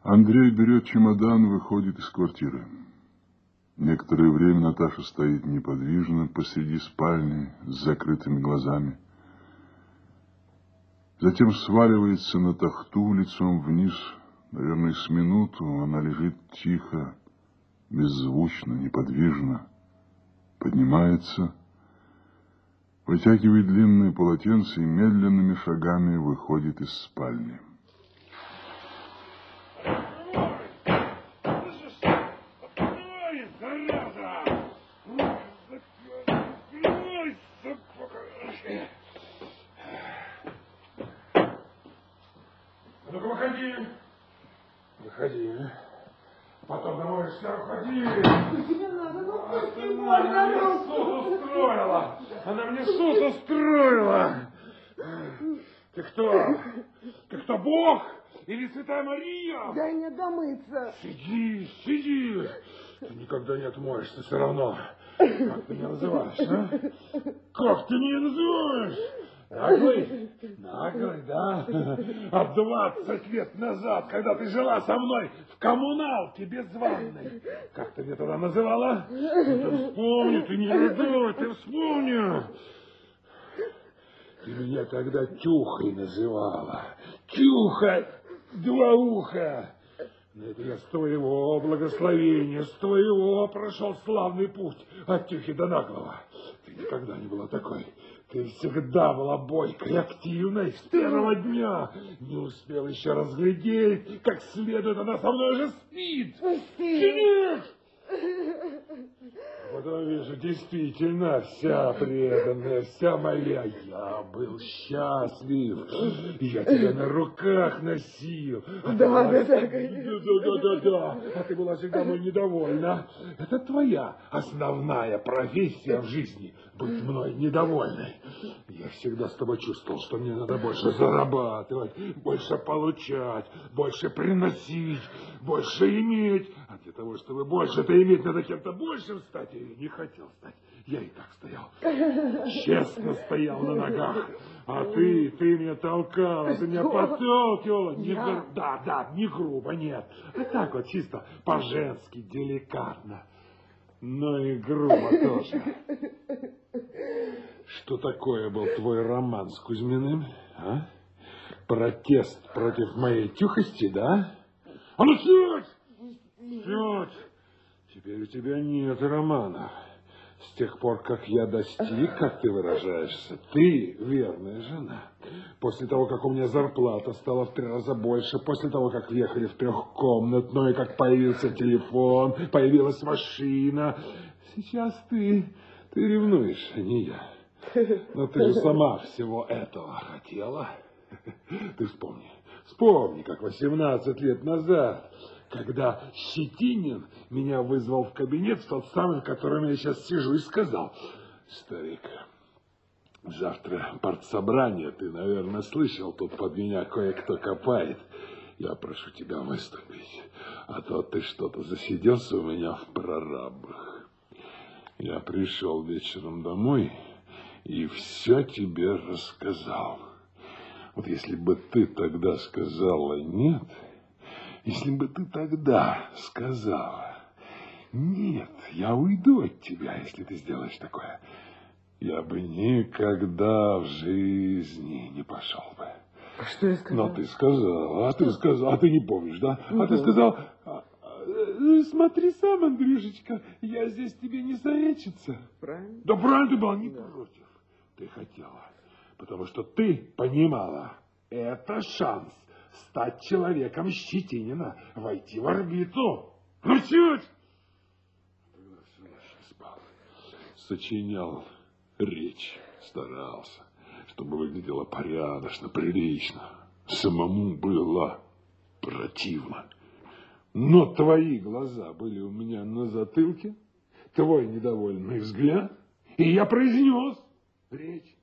Андрей берет чемодан, выходит из квартиры. Некоторое время Наташа стоит неподвижно посреди спальни с закрытыми глазами. Затем сваливается на тахту лицом вниз. Наверное, с минуту она лежит тихо, беззвучно, неподвижно. Поднимается, вытягивает длинное полотенце и медленными шагами выходит из спальни. Ну-ка, выходи. Выходи. Потом домоешься, уходи. Тебе надо, ну пусти, Она мне суд устроила. Она мне суд устроила. Ты кто? Ты кто, Бог? Или Святая Мария? Дай мне домыться. Сиди, сиди. Ты никогда не отмоешься все равно. Как ты меня называешь, а? Как ты меня называешь? Наглый? Наглый, да? А 20 лет назад, когда ты жила со мной в коммуналке без ванной, как ты меня тогда называла? Ты вспомни, ты не рыдай, ты вспомни. Ты меня тогда Тюхой называла. Тюха, два уха. Но это я с твоего благословения, с твоего прошел славный путь от Тюхи до Наглого. Ты никогда не была такой. Ты всегда была бойкой, активной, с первого дня. Не успел еще разглядеть, как следует, она со мной уже спит. Сидишь! Потом вижу, действительно, вся преданная, вся моя. Я был счастлив. Я тебя на руках носил. Да. А ты была всегда мной недовольна. Это твоя основная профессия в жизни. Быть мной недовольной. Я всегда с тобой чувствовал, что мне надо больше зарабатывать, больше получать, больше приносить, больше иметь. А для того, чтобы больше-то иметь, надо кем-то большим стать. Я не хотел стать. Я и так стоял. Честно стоял на ногах. А ты меня толкала, ты меня подталкивала. Да, не грубо, нет. А так вот чисто по-женски, деликатно. Но и грубо тоже. Что такое был твой роман с Кузьминым, а? Протест против моей тюхости, да? А ну сядь! Сядь! Теперь у тебя нет романа. С тех пор, как я достиг, как ты выражаешься, ты верная жена. После того, как у меня зарплата стала в 3 раза больше, после того, как въехали в трехкомнатную, как появился телефон, появилась машина, сейчас ты ревнуешь, а не я. Но ты же сама всего этого хотела. Ты вспомни, как 18 лет назад, когда Щетинин меня вызвал в кабинет, в тот самый, в котором я сейчас сижу, и сказал: старик, завтра партсобрание, ты, наверное, слышал, тут под меня кое-кто копает. Я прошу тебя выступить, а то ты что-то засиделся у меня в прорабах. Я пришел вечером домой и все тебе рассказал. Вот если бы ты тогда сказала нет, если бы ты тогда сказала нет, я уйду от тебя, если ты сделаешь такое, я бы никогда в жизни не пошел бы. А что я сказала? Но ты сказала, а ты не помнишь, да? А ты сказал: смотри сам, Андрюшечка, я здесь тебе не заречиться. Правильно? Да правильно ты была, не против. Ты хотела, потому что ты понимала, это шанс стать человеком Щетинина, войти в орбиту. Ну чуть! Тогда всю ночь не спал. Сочинял речь, старался, чтобы выглядело порядочно, прилично. Самому было противно. Но твои глаза были у меня на затылке, твой недовольный взгляд, и я произнес речь.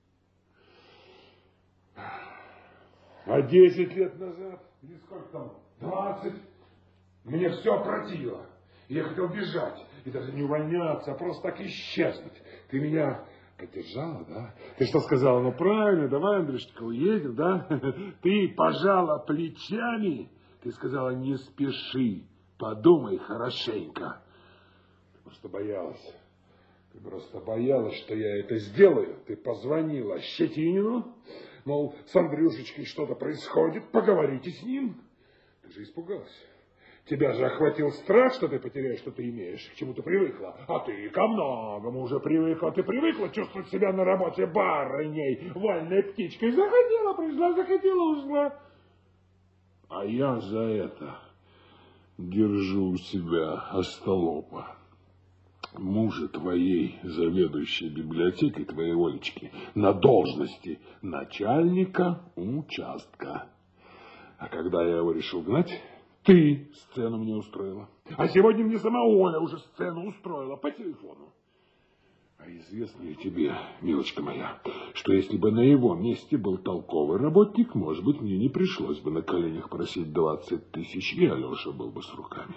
А 10 лет назад, или сколько там, 20, мне все опротивило. Я хотел бежать, и даже не увольняться, а просто так исчезнуть. Ты меня поддержала, да? Ты что сказала? Ну правильно, давай, Андрюшечка, уедем, да? Ты пожала плечами, Ты сказала, не спеши, подумай хорошенько. Ты просто боялась. Ты просто боялась, что я это сделаю. Ты позвонила Щетинину, мол, с Андрюшечкой что-то происходит, поговорите с ним. Ты же испугалась. Тебя же охватил страх, что ты потеряешь, что ты имеешь, к чему ты привыкла. А ты ко многому уже привыкла. Ты привыкла чувствовать себя на работе барыней, вольной птичкой. Захотела, пришла, захотела, ушла. А я за это держу у себя остолопа. Мужа твоей, заведующей библиотекой, твоей Олечки, на должности начальника участка. А когда я его решил гнать, ты сцену мне устроила. А сегодня мне сама Оля уже сцену устроила по телефону. А известно ли тебе, милочка моя, что если бы на его месте был толковый работник, может быть, мне не пришлось бы на коленях просить 20 тысяч, и Алеша был бы с руками.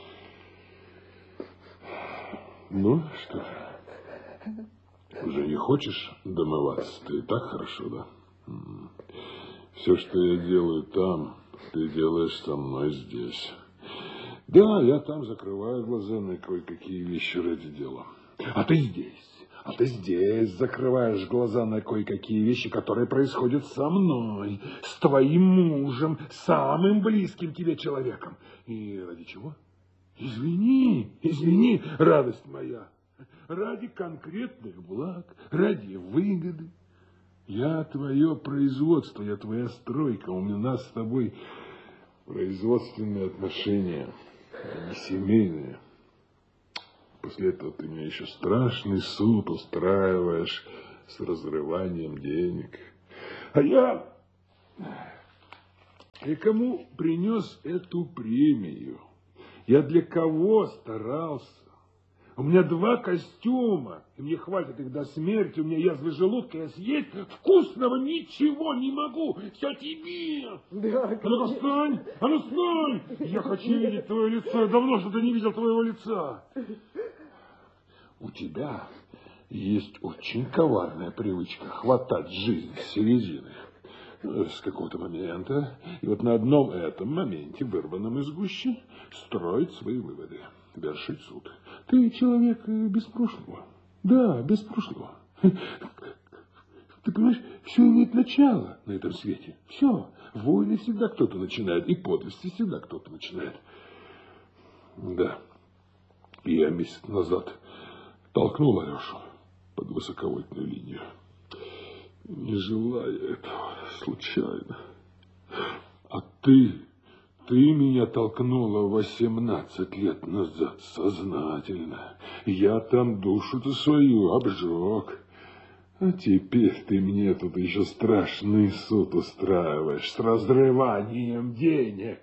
Ну, что же, уже не хочешь домываться? Ты и так хорошо, да? Все, что я делаю там, ты делаешь со мной здесь. Да, я там закрываю глаза на кое-какие вещи ради дела. А ты здесь закрываешь глаза на кое-какие вещи, которые происходят со мной, с твоим мужем, самым близким тебе человеком. И ради чего? Извини, радость моя, ради конкретных благ, ради выгоды. Я твое производство, я твоя стройка, у нас с тобой производственные отношения, а не семейные. После этого ты мне еще страшный суд устраиваешь с разрыванием денег. А я и кому принес эту премию? Я для кого старался? У меня 2 костюма, и мне хватит их до смерти, у меня язвы желудка, я съесть вкусного ничего не могу, все тебе. Да, А ну-ка встань, а ну встань, я хочу видеть твое лицо, я давно что-то не видел твоего лица. У тебя есть очень коварная привычка хватать жизнь с середины, с какого-то момента, и вот на одном этом моменте, вырванном из гущи, строить свои выводы, вершить суд. Ты человек без прошлого. Да, без прошлого. Ты понимаешь, все имеет начало на этом свете. Все. Войны всегда кто-то начинает, и подлости всегда кто-то начинает. Да. И я месяц назад толкнул Алешу под высоковольтную линию. Не желая этого, случайно. А ты меня толкнула 18 лет назад сознательно. Я там душу-то свою обжег. А теперь ты мне тут еще страшный суд устраиваешь с разрыванием денег.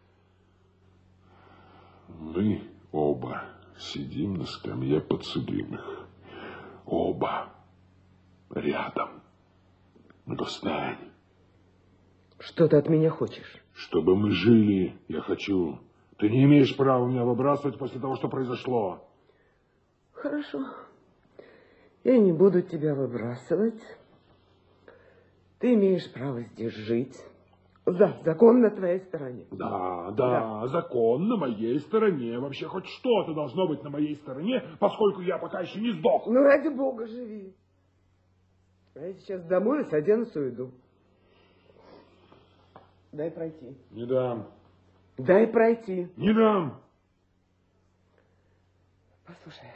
Мы оба сидим на скамье подсудимых. Оба рядом. Ну, встань. Что ты от меня хочешь? Чтобы мы жили, я хочу. Ты не имеешь права меня выбрасывать после того, что произошло. Хорошо. Я не буду тебя выбрасывать. Ты имеешь право здесь жить. Да, закон на твоей стороне. Да, закон на моей стороне. Вообще хоть что-то должно быть на моей стороне, поскольку я пока еще не сдох. Ну, ради бога, живи. А я сейчас домой оденусь и уйду. Дай пройти. Не дам. Дай пройти. Не дам. Послушай,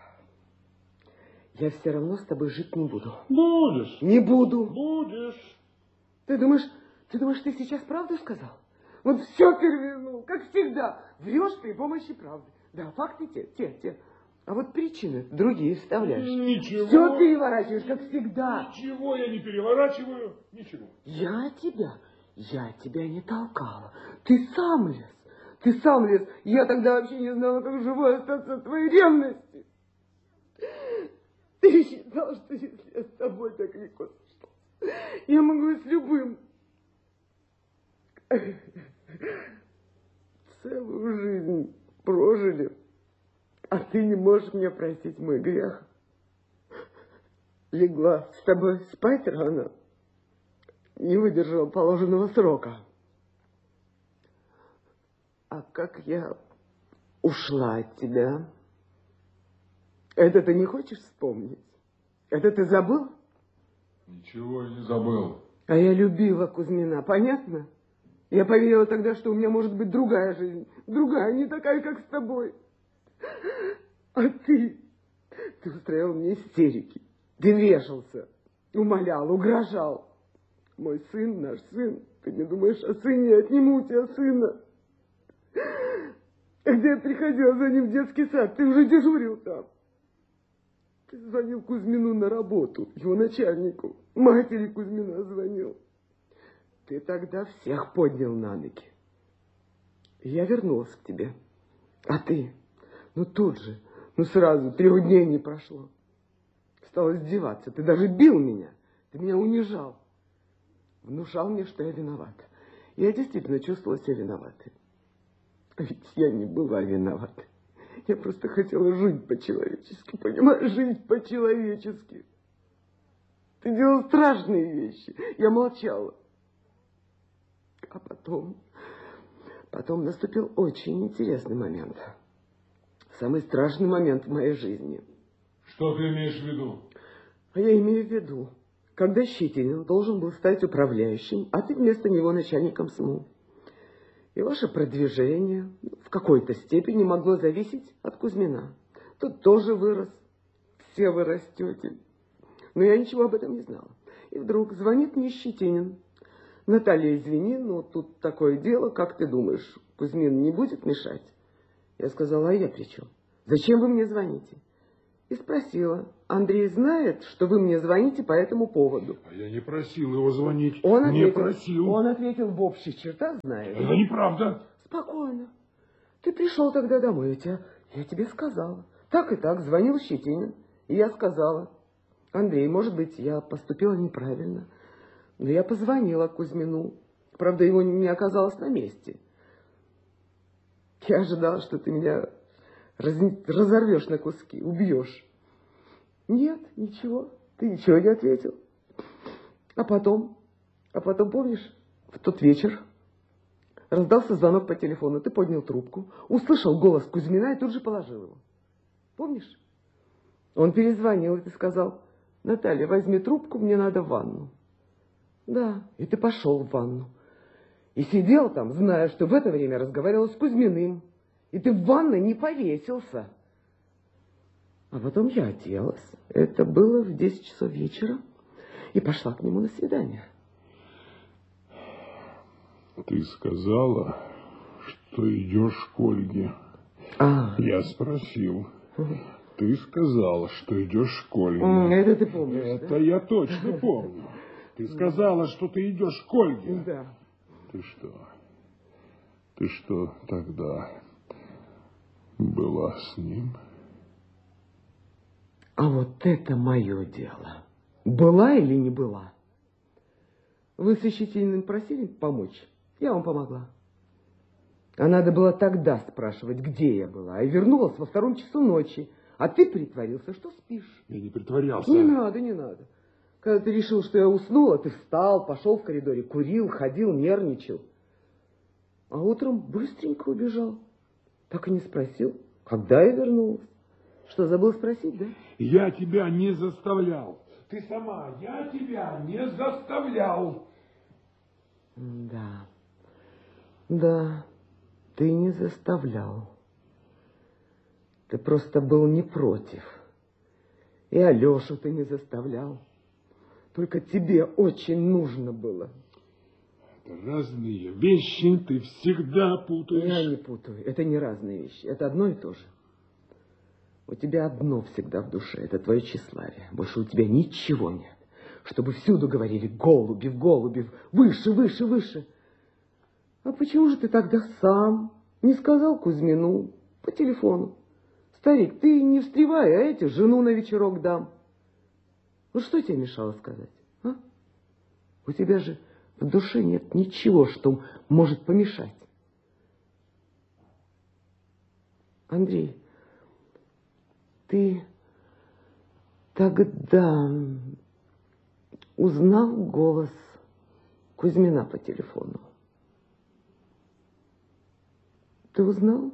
я все равно с тобой жить не буду. Будешь. Не буду. Будешь. Ты думаешь, ты сейчас правду сказал? Вот все перевернул, как всегда. Врешь при помощи правды. Да, факты те. А вот причины другие вставляешь. Ничего. Все переворачиваешь, как всегда. Ничего я не переворачиваю. Ничего. Я тебя не толкала. Ты сам лез. Я тогда вообще не знала, как живой остаться от твоей ревности. Ты считал, что если я с тобой так легко сошла, я могу с любым. Целую жизнь прожили, а ты не можешь мне простить мой грех. Легла с тобой спать рано, не выдержала положенного срока. А как я ушла от тебя? Это ты не хочешь вспомнить? Это ты забыл? Ничего я не забыл. А я любила Кузьмина, понятно? Я поверила тогда, что у меня может быть другая жизнь. Другая, не такая, как с тобой. А ты устраивал мне истерики. Ты вешался, умолял, угрожал. Мой сын, наш сын, ты не думаешь о сыне, отниму у тебя сына. Когда я приходила за ним в детский сад, ты уже дежурил там. Ты звонил Кузьмину на работу, его начальнику. Матери Кузьмина звонил. Ты тогда всех поднял на ноги. И я вернулась к тебе. А ты, тут же, сразу, 3 дней не прошло. Стал издеваться. Ты даже бил меня. Ты меня унижал. Внушал мне, что я виновата. Я действительно чувствовала себя виноватой. А ведь я не была виновата. Я просто хотела жить по-человечески, понимаешь? Жить по-человечески. Ты делал страшные вещи. Я молчала. А потом наступил очень интересный момент. Самый страшный момент в моей жизни. Что ты имеешь в виду? А я имею в виду, когда Щетинин должен был стать управляющим, а ты вместо него начальником СМУ. И ваше продвижение в какой-то степени могло зависеть от Кузьмина. Тот тоже вырос. Все вы растете. Но я ничего об этом не знала. И вдруг звонит мне Щетинин. Наталья, извини, но тут такое дело, как ты думаешь, Кузьмин не будет мешать? Я сказала, а я при чем? Зачем вы мне звоните? И спросила, Андрей знает, что вы мне звоните по этому поводу? А я не просил его звонить. Он ответил, в общих чертах знает. Это неправда. Спокойно. Ты пришел тогда домой, я тебе сказала. Так и так, звонил Щетинин. И я сказала, Андрей, может быть, я поступила неправильно. Но я позвонила Кузьмину. Правда, его не оказалось на месте. Я ожидала, что ты меня разорвешь на куски, убьешь. Нет, ничего, ты ничего не ответил. А потом, помнишь, в тот вечер раздался звонок по телефону, ты поднял трубку, услышал голос Кузьмина и тут же положил его. Помнишь? Он перезвонил, и ты сказал, Наталья, возьми трубку, мне надо в ванну. Да, и ты пошел в ванну. И сидел там, зная, что в это время разговаривал с Кузьминым. И ты в ванной не повесился. А потом я оделась. Это было в 10 часов вечера. И пошла к нему на свидание. Ты сказала, что идешь к Ольге. Я спросил. Ты сказала, что идешь к Ольге. Это ты помнишь, Это да? я точно помню. Ты сказала, что ты идешь к Ольге. Да. Ты что тогда была с ним? А вот это мое дело. Была или не была? Вы с Щетининым просили помочь? Я вам помогла. А надо было тогда спрашивать, где я была. И вернулась во 2 часу ночи. А ты притворился, что спишь. Я не притворялся. Не надо. Когда ты решил, что я уснула, ты встал, пошел в коридоре, курил, ходил, нервничал. А утром быстренько убежал. Так и не спросил, когда я вернулась. Что, забыл спросить, да? Я тебя не заставлял. Ты сама, я тебя не заставлял. Да, ты не заставлял. Ты просто был не против. И Алешу ты не заставлял. Только тебе очень нужно было. Это разные вещи, ты всегда путаешь. Я не путаю. Это не разные вещи. Это одно и то же. У тебя одно всегда в душе. Это твое тщеславие. Больше у тебя ничего нет. Чтобы всюду говорили Голубев, выше, выше, выше. А почему же ты тогда сам не сказал Кузьмину по телефону? Старик, ты не встревай, а эти жену на вечерок дам. Вот что тебе мешало сказать, а? У тебя же в душе нет ничего, что может помешать. Андрей, ты тогда узнал голос Кузьмина по телефону? Ты узнал?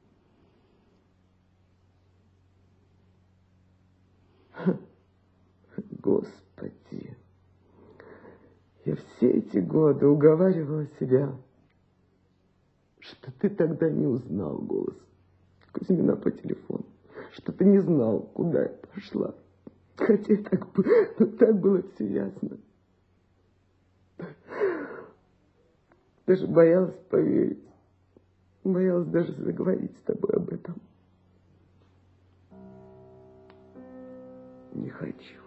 Господи, я все эти годы уговаривала себя, что ты тогда не узнал голос Кузьмина по телефону, что ты не знал, куда я пошла. Хотя так было все ясно. Даже боялась поверить. Боялась даже заговорить с тобой об этом. Не хочу.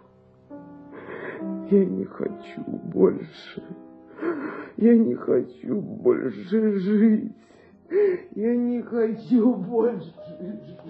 Я не хочу больше. Я не хочу больше жить. Я не хочу больше жить.